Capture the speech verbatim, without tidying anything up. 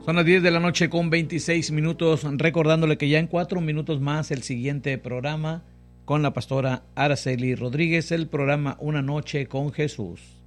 Son las diez de la noche con veintiséis minutos, recordándole que ya en cuatro minutos más el siguiente programa con la pastora Araceli Rodríguez, el programa Una Noche con Jesús.